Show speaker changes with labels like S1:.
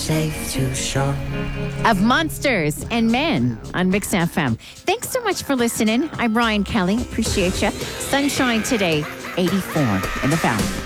S1: safe to shore.
S2: Of Monsters and Men on Mix FM. Thanks so much for listening. I'm Ryan Kelly. Appreciate you. Sunshine today, 84 in the valley.